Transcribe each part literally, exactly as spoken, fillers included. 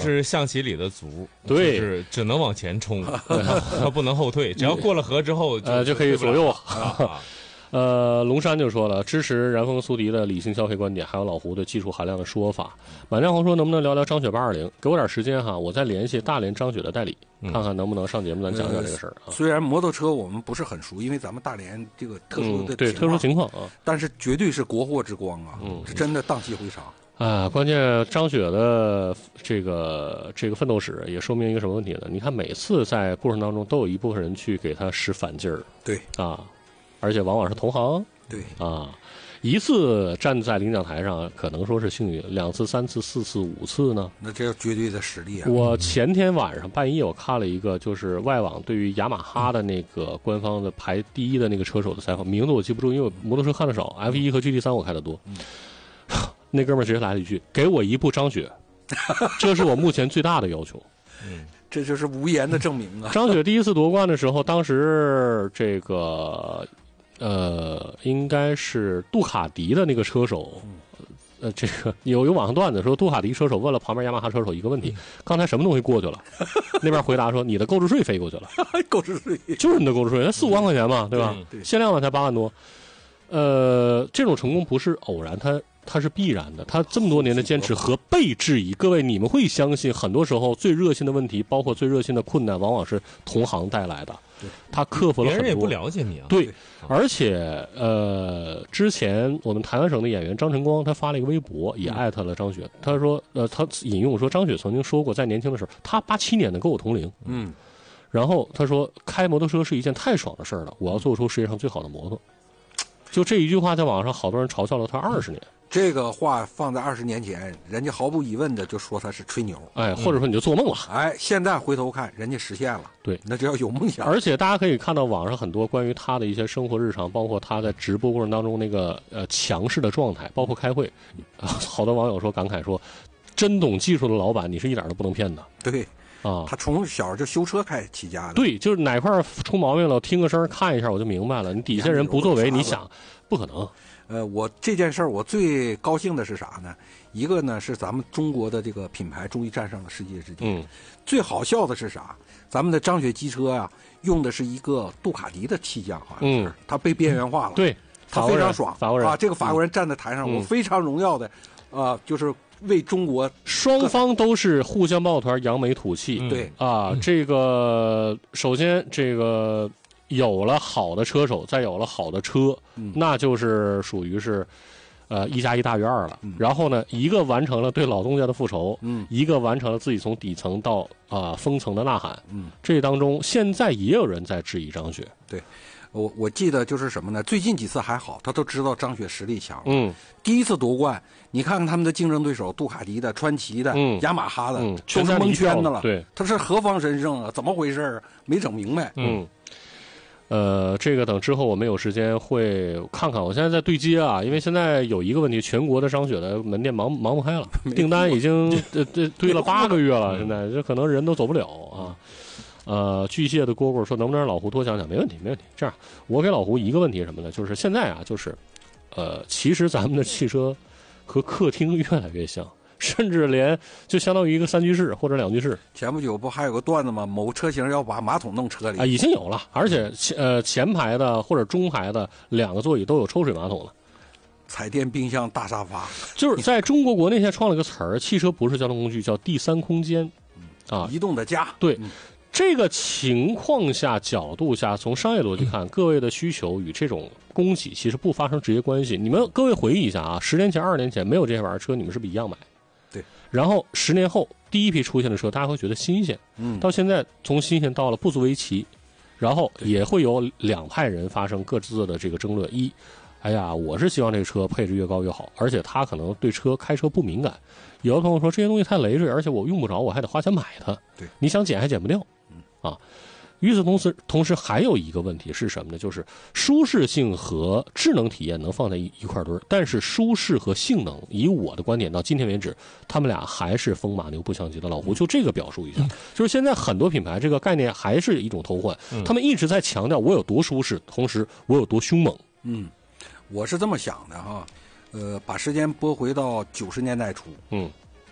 是象棋里的卒， 对， 就是只能往前冲，它不能后退，只要过了河之后就， 呃，就可以左右。 啊呃，龙山就说了，支持燃风苏迪的理性消费观点，还有老胡的技术含量的说法。满江红说，能不能聊聊张雪八二零？给我点时间哈，我再联系大连张雪的代理， 嗯、 看看能不能上节目，咱讲讲这个事儿啊、 呃。虽然摩托车我们不是很熟，因为咱们大连这个特殊的、 嗯、对特殊情况啊， 但是绝对是国货之光啊，嗯，是真的荡气回肠。 啊，关键张雪的这个这个奋斗史也说明一个什么问题呢？你看每次在过程当中都有一部分人去给他使反劲儿， 对啊，而且往往是同行。 对啊，一次站在领奖台上可能说是幸运，两次、三次、四次、五次呢？ 那这绝对的实力啊！ 我前天晚上半夜我看了一个，就是外网对于雅马哈的那个官方的排第一的那个车手的采访，名字我记不住，因为我摩托车看的少 ，F 一 和 G T 三我看的多。嗯、那哥们儿直接来了一句：“给我一部张雪，这是我目前最大的要求。” 嗯，这就是无言的证明啊！ 张雪第一次夺冠的时候，当时这个。呃，应该是杜卡迪的那个车手，呃，这个有有网上段子说，杜卡迪车手问了旁边雅马哈车手一个问题：刚才什么东西过去了？那边回答说：你的购置税飞过去了。 购置税就是你的购置税，才四五万块钱嘛，对吧？ 对对限量的才八万多。呃，这种成功不是偶然，它它是必然的。他这么多年的坚持和被质疑，各位你们会相信，很多时候最热心的问题，包括最热心的困难，往往是同行带来的。他克服了很多， 别人也不了解你啊。 对，而且呃，之前我们台湾省的演员张晨光他发了一个微博，也艾特了张雪。他说，呃，他引用说张雪曾经说过，在年轻的时候，他八七年的跟我同龄， 嗯， 然后他说开摩托车是一件太爽的事儿了，我要做出世界上最好的摩托。就这一句话，在网上好多人嘲笑了他二十年。 这个话放在二十年前，人家毫无疑问的就说他是吹牛， 哎，或者说你就做梦了， 哎，现在回头看，人家实现了， 对， 那就要有梦想。 而且大家可以看到网上很多关于他的一些生活日常，包括他在直播过程当中那个呃强势的状态，包括开会，啊，好多网友说感慨说，真懂技术的老板，你是一点都不能骗的。 对。 啊， 他从小就修车开起家的， 对，就是哪块出毛病了，听个声看一下我就明白了。你底下人不作为，你想不可能。 呃，我这件事儿我最高兴的是啥呢？一个呢是咱们中国的这个品牌终于站上了世界之巅。 嗯， 最好笑的是啥？咱们的张雪机车啊，用的是一个杜卡迪的气将，好像是，嗯，它被边缘化了。 对， 他非常爽， 法国人啊，这个法国人站在台上， 嗯、 我非常荣耀的，啊、呃，就是。为中国， 双方都是互相抱团扬眉吐气。 嗯、对啊， 嗯、 这个首先这个有了好的车手，再有了好的车， 嗯、 那就是属于是，呃，一加一大于二了。 嗯、 然后呢，一个完成了对老东家的复仇， 嗯， 一个完成了自己从底层到啊、呃、峰层的呐喊。 嗯， 这当中现在也有人在质疑张雪。 对。我我记得就是什么呢？最近几次还好，他都知道张雪实力强。 嗯， 第一次夺冠，你看看他们的竞争对手，杜卡迪的、川崎的、 嗯、 雅马哈的， 嗯、 全是蒙圈的了。 对， 他是何方神圣啊？怎么回事？没整明白。 嗯，呃，这个等之后我们有时间会看看。我现在在对接啊，因为现在有一个问题，全国的张雪的门店忙忙不开了，订单已经呃这堆了八个月了，现在这可能人都走不了啊。呃，巨蟹的蝈蝈说能不能让老胡多讲讲？没问题，没问题。这样，我给老胡一个问题什么呢？就是现在啊，就是，呃，其实咱们的汽车和客厅越来越像，甚至连就相当于一个三居室或者两居室。 前不久不还有个段子吗？某车型要把马桶弄车里啊，已经有了，而且呃前排的或者中排的两个座椅都有抽水马桶了。 彩电、冰箱、大沙发， 就是在中国国内现在创了个词儿，汽车不是交通工具，叫第三空间，啊， 移动的家。 对。 嗯， 这个情况下角度下，从商业逻辑看，嗯、各位的需求与这种供给其实不发生直接关系。你们各位回忆一下啊，十年前、二十年前没有这些玩意儿车，你们是不是一样买？ 对。 然后十年后第一批出现的车，大家会觉得新鲜。 嗯。 到现在从新鲜到了不足为奇，然后也会有两派人发生各自的这个争论。一，哎呀，我是希望这个车配置越高越好，而且他可能对车开车不敏感。有的朋友说这些东西太累赘，而且我用不着，我还得花钱买它。 对， 你想减还减不掉。啊，与此同时，同时还有一个问题是什么呢？就是舒适性和智能体验能放在一一块堆儿，但是舒适和性能，以我的观点到今天为止，他们俩还是风马牛不相及的。老胡就这个表述一下，就是现在很多品牌这个概念还是一种偷换，他们一直在强调我有多舒适，同时我有多凶猛。 嗯，我是这么想的哈，呃，把时间拨回到九十年代初， 嗯。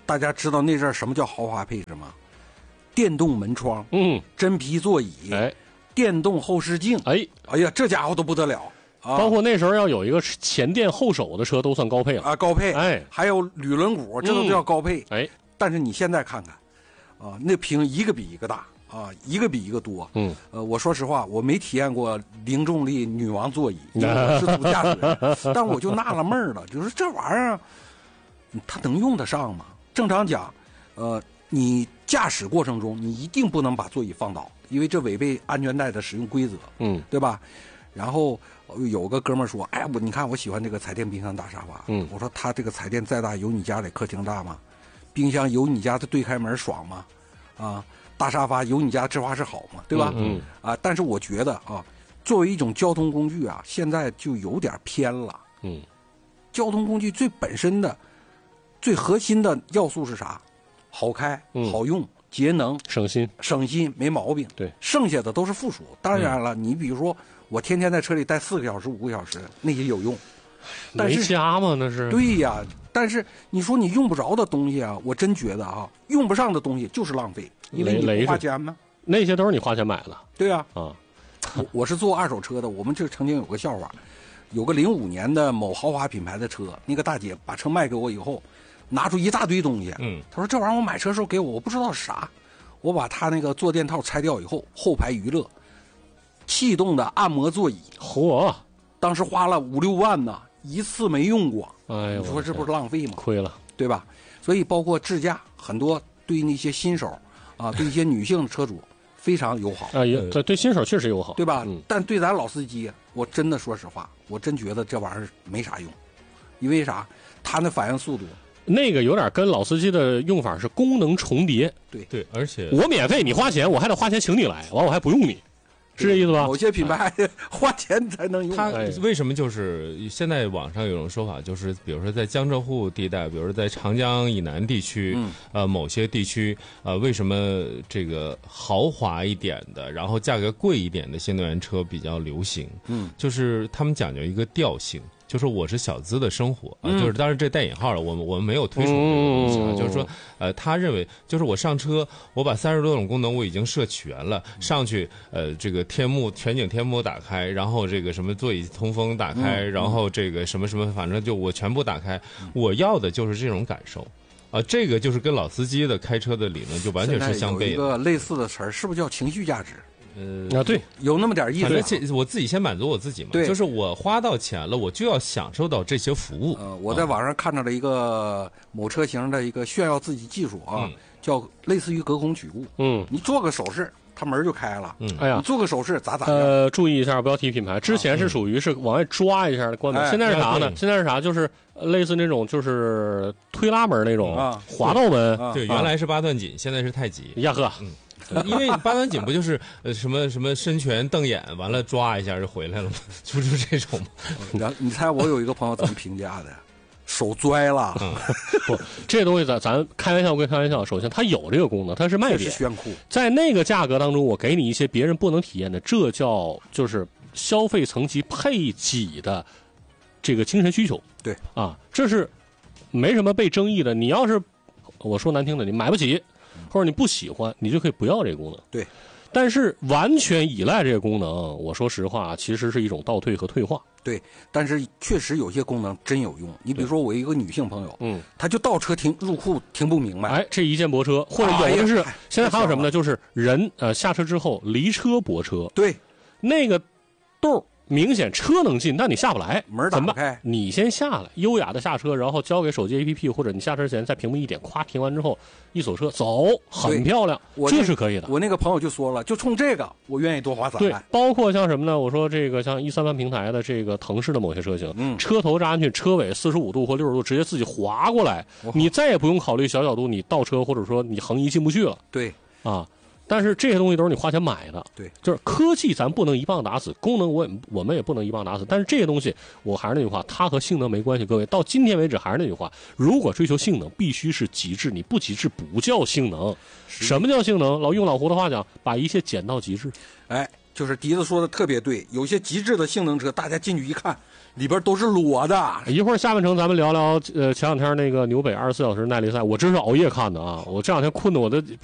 大家知道那阵儿什么叫豪华配置吗？电动门窗， 嗯， 真皮座椅， 哎， 电动后视镜， 哎， 哎呀，这家伙都不得了啊！ 包括那时候要有一个前电后手的车都算高配了啊，高配， 哎， 还有铝轮毂，这都叫高配， 嗯、哎。 但是你现在看看，啊，那屏一个比一个大啊，一个比一个多。 嗯， 呃，我说实话，我没体验过零重力女王座椅，因为我是主驾驶人，但我就纳了闷了，就是这玩意儿，它能用得上吗？正常讲，呃，你驾驶过程中你一定不能把座椅放倒，因为这违背安全带的使用规则， 嗯， 对吧？然后有个哥们儿说：“哎，我你看我喜欢这个彩电冰箱大沙发。” 嗯， 我说他这个彩电再大，有你家里客厅大吗？冰箱有你家的对开门爽吗？啊，大沙发有你家直滑式好吗？对吧？ 嗯, 嗯啊，但是我觉得啊，作为一种交通工具啊，现在就有点偏了。 嗯， 交通工具最本身的、最核心的要素是啥？好开、 嗯、 好用、节能、 省心、 省心，没毛病。 对， 剩下的都是附属。当然了，嗯、你比如说我天天在车里待四个小时、五个小时，那些有用。但是没家吗？那是对呀，但是你说你用不着的东西啊，我真觉得啊，用不上的东西就是浪费，因为你不花钱吗？ 那些都是你花钱买的。 对呀， 啊， 我我是做二手车的，我们这曾经有个笑话，有个零五年的某豪华品牌的车，那个大姐把车卖给我以后，拿出一大堆东西， 嗯， 她说这玩意儿我买车时候给我，我不知道是啥，我把她那个坐垫套拆掉以后，后排娱乐，气动的按摩座椅， 嚯， 当时花了五六万呢。一次没用过， 哎呦， 你说这不是浪费吗？ 亏了， 对吧？所以包括智驾，很多对于那些新手啊，对一些女性车主非常友好啊，也对对新手确实友好， 对吧？ 嗯、 但对咱老司机，我真的说实话，我真觉得这玩意儿没啥用，因为啥？它那反应速度， 那个有点跟老司机的用法是功能重叠。 对对，而且我免费，你花钱，我还得花钱请你来，完我还不用你。是这意思吧？ 某些品牌花钱才能用。 它为什么就是现在网上有种说法，就是比如说在江浙沪地带，比如说在长江以南地区， 嗯、 呃，某些地区，呃，为什么这个豪华一点的，然后价格贵一点的新能源车比较流行？ 嗯， 就是他们讲究一个调性。就是我是小资的生活啊， 嗯、 就是当然这带引号了，我们我们没有推崇这个东西啊， 嗯、 就是说，呃，他认为就是我上车，我把三十多种功能我已经设全了，上去，呃，这个天幕全景天幕打开，然后这个什么座椅通风打开， 嗯、 然后这个什么什么，反正就我全部打开，我要的就是这种感受。啊，这个就是跟老司机的开车的理论就完全是相悖的。 有一个类似的词儿，是不是叫情绪价值？ 呃啊，对， 有那么点意思。 反正我自己先满足我自己嘛， 对， 就是我花到钱了，我就要享受到这些服务。 呃，我在网上看到了一个某车型的一个炫耀自己技术啊， 嗯、 叫类似于隔空取物。 嗯， 你做个手势，它门就开了。 嗯， 哎呀， 你做个手势咋咋样？ 呃，注意一下，不要提品牌。之前是属于是往外抓一下的关门， 哎、 现在是啥呢？ 哎、 现在是啥？就是类似那种就是推拉门那种、 啊、 滑道门。 啊、 对，原来是八段锦，现在是太极。 呀呵。 嗯。因为八段锦不就是呃什么什么伸拳瞪眼，完了抓一下就回来了吗？就就这种吗？ 然后你猜我有一个朋友怎么评价的？手拽了。 嗯、 不，这东西咱咱开玩笑归开玩笑，首先它有这个功能，它是卖点， 炫酷。 在那个价格当中，我给你一些别人不能体验的，这叫就是消费层级配给的这个精神需求。 对啊，这是没什么被争议的。你要是我说难听的，你买不起。或者你不喜欢，你就可以不要这个功能。 对， 但是完全依赖这个功能，我说实话，其实是一种倒退和退化。 对，但是确实有些功能真有用。你比如说，我一个女性朋友， 嗯， 她就倒车停入库停不明白。 哎，这一键泊车，或者有的是、哎、现在还有什么呢？就是人呃下车之后离车泊车。 对， 那个洞。明显车能进，但你下不来， 门打不开。 你先下来，优雅的下车，然后交给手机 A P P， 或者你下车前在屏幕一点，咵停完之后一锁车走，很漂亮，这是可以的。 我那个朋友就说了，就冲这个，我愿意多花三万。 对，包括像什么呢？我说这个像一三八平台的这个腾势的某些车型， 嗯， 车头扎进去，车尾四十五度或六十度直接自己滑过来，你再也不用考虑小角度你倒车或者说你横移进不去了。 对， 啊。但是这些东西都是你花钱买的， 对， 就是科技咱不能一棒打死，功能我也我们也不能一棒打死。但是这些东西，我还是那句话，它和性能没关系。各位，到今天为止还是那句话，如果追求性能，必须是极致，你不极致不叫性能。什么叫性能？老用老胡的话讲，把一切减到极致。 哎， 就是笛子说的特别对，有些极致的性能车，大家进去一看，里边都是裸的。 一会儿下半程咱们聊聊，呃，前两天那个纽北二十四小时耐力赛，我真是熬夜看的啊！我这两天困的我的